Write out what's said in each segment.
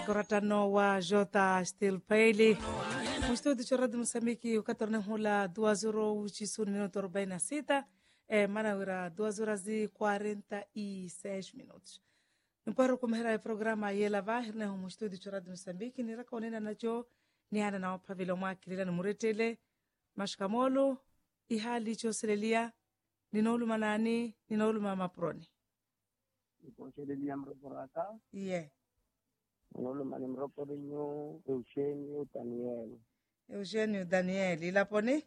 Coratano wa Jota Still Paili. Mustudio de Radio Moçambique, o 14 hula 2 horas e minuto 46, manawira 2 horas e 46 minutos. Mparo kumhera programa yela vahirna hu mustudio de Radio Moçambique, ni rakaonena nacho ni hana na pavilo mwakilila muretele mashkamolo ihali choselelia ninolu manani ninolu mama proni. Iposelelia mroporaka. Yeah. Ninolu mani mroporinyo Eugenio Daniel ilapone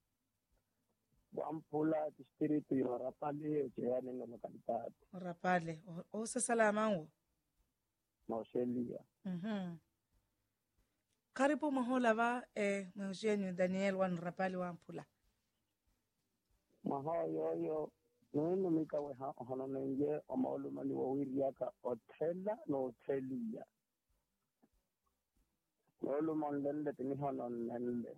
Wampula distrito yo Rapale oceane no localidad rapale o se salamango Mauselia. Karibu mahola va Eugenio Daniel wan rapale wampula Maho yo nunu mika weha ohana nenge omaulu mani wawiriaka otela no otelia. Nolu mondende tinihono nende.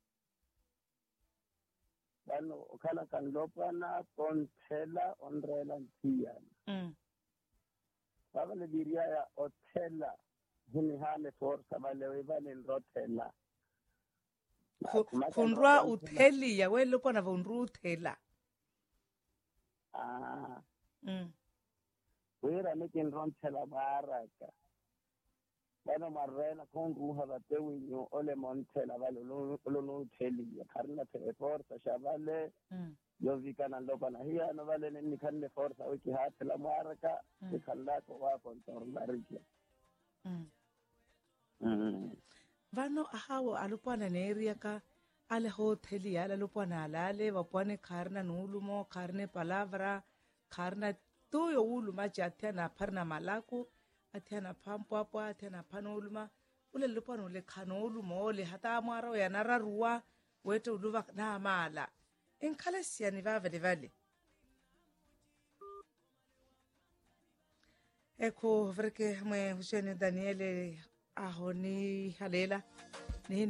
Bano okala kanlopana tontela onrela ntiana. Baba le diria ya otela hini hale forza vale webale nrotela. Funrua uteli ya welo pona vunru utela. Wera nikin rontela baraka. Bano marrena con ruha batewi nyo ole montela vale lo uteli ya karna te forza shabale. Yo vi kanalopa na hiya no vale ni kanne forza wiki hatela baraka nikalla ko wa kontorla rikia. Vano ahawo alupana neria ka ale hoteli ala lupana alale wapwane karna nulumo karne palavra karna tuyo uluma jatena parna malaku atena pampwapo atena panuluma ule lupana ule kanulumo ole hata amaro ya nararua wete uluva na mala enkalesiya ni vale eko vreke mwe Eugenio Daniele ahoni halela